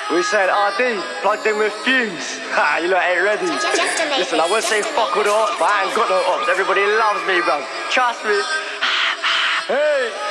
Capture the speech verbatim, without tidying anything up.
We said R D, plugged in with Fumes. Ha, you lot ain't ready. Listen, I won't say fuck all the ups, but I ain't got no ups. Everybody loves me, bruv. Trust me. Hey.